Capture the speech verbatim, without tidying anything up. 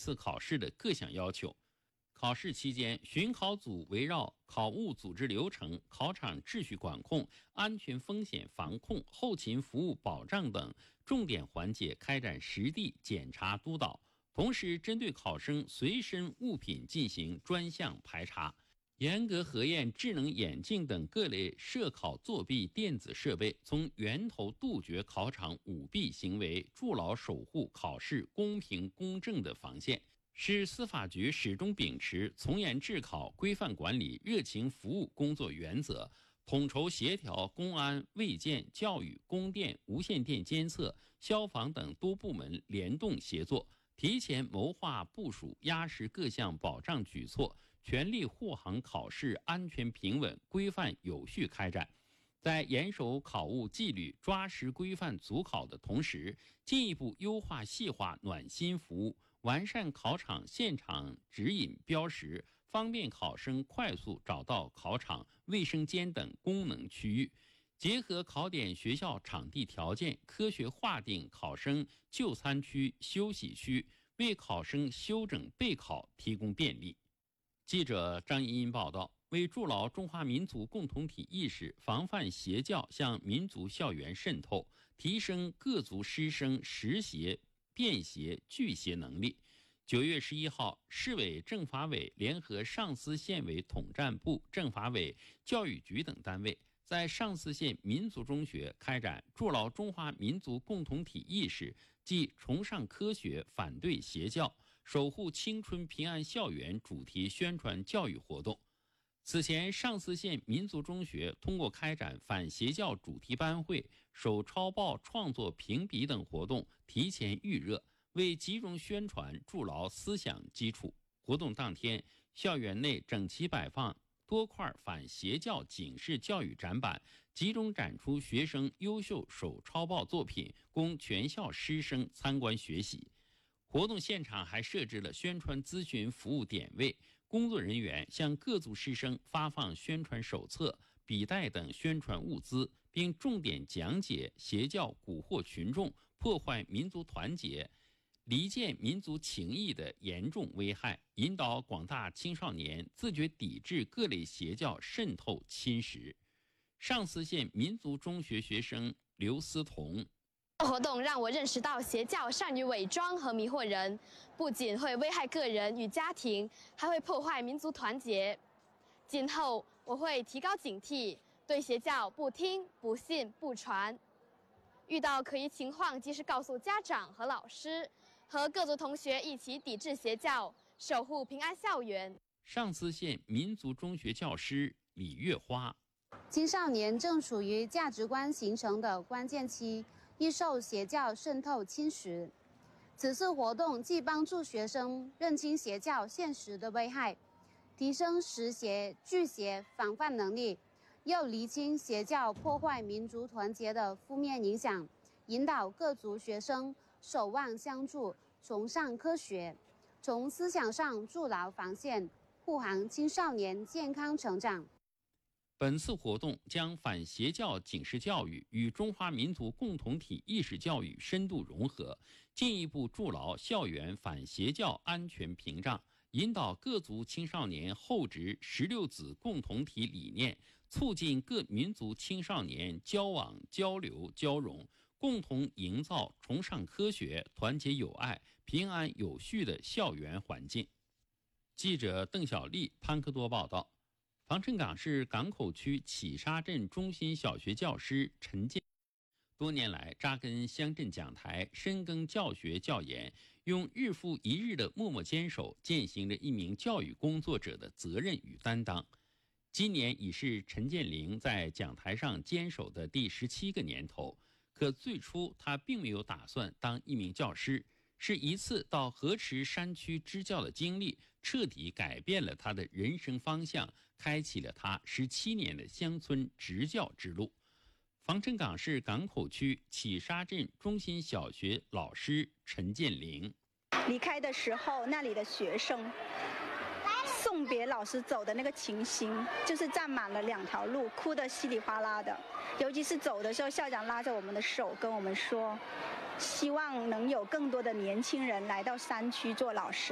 次考试的各项要求。考试期间，巡考组围绕考务组织流程、考场秩序管控、安全风险防控、后勤服务保障等重点环节开展实地检查督导，同时针对考生随身物品进行专项排查，严格核验智能眼镜等各类涉考作弊电子设备，从源头杜绝考场舞弊行为，筑牢守护考试公平公正的防线。市司法局始终秉持从严治考、规范管理、热情服务工作原则，统筹协调公安、卫健、教育、供电、无线电监测、消防等多部门联动协作，提前谋划部署，压实各项保障举措，全力护航考试安全平稳、规范有序开展。在严守考务纪律、抓实规范组考的同时，进一步优化细化暖心服务，完善考场现场指引标识，方便考生快速找到考场、卫生间等功能区域。结合考点学校场地条件，科学划定考生就餐区、休息区，为考生休整备考提供便利。记者张怡茵报道。为筑牢中华民族共同体意识，防范邪教向民族校园渗透，提升各族师生识邪、辨邪、拒邪能力，九月十一号，市委政法委联合上思县委统战部、政法委、教育局等单位，在上思县民族中学开展筑牢中华民族共同体意识即崇尚科学、反对邪教、守护青春平安校园主题宣传教育活动。此前，上思县民族中学通过开展反邪教主题班会、手抄报创作评比等活动，提前预热，为集中宣传筑牢思想基础。活动当天，校园内整齐摆放多块反邪教警示教育展板，集中展出学生优秀手抄报作品，供全校师生参观学习。活动现场还设置了宣传咨询服务点位，工作人员向各族师生发放宣传手册、笔袋等宣传物资，并重点讲解邪教蛊惑群众、破坏民族团结、离间民族情谊的严重危害，引导广大青少年自觉抵制各类邪教渗透侵蚀。上思县民族中学学生刘思彤。 活动让我认识到邪教善于伪装和迷惑人，不仅会危害个人与家庭，还会破坏民族团结。今后我会提高警惕，对邪教不听、不信、不传。遇到可疑情况，及时告诉家长和老师，和各族同学一起抵制邪教，守护平安校园。 上思县民族中学教师李月花。 青少年正处于价值观形成的关键期，易受邪教渗透侵蚀。此次活动既帮助学生认清邪教现实的危害，提升识邪、拒邪防范能力，又厘清邪教破坏民族团结的负面影响，引导各族学生守望相助，崇尚科学，从思想上筑牢防线，护航青少年健康成长。 本次活动将反邪教警示教育与中华民族共同体意识教育深度融合，进一步筑牢校园反邪教安全屏障，引导各族青少年厚植十六子共同体理念，促进各民族青少年交往、交流、交融，共同营造崇尚科学、团结友爱、平安有序的校园环境。记者邓小丽、潘克多报道。防城港市港口区启沙镇中心小学教师陈建，多年来扎根乡镇讲台，深耕教学教研，用日复一日的默默坚守，践行着一名教育工作者的责任与担当。今年已是陈建林在讲台上坚守的第十七个年头，可最初他并没有打算当一名教师，是一次到河池山区支教的经历，彻底改变了他的人生方向，开启了他十七年的乡村执教之路。防城港市港口区启沙镇中心小学老师陈建玲。 离开的时候，那里的学生送别老师走的那个情形，就是站满了两条路，哭得稀里哗啦的。尤其是走的时候，校长拉着我们的手跟我们说，希望能有更多的年轻人来到山区做老师。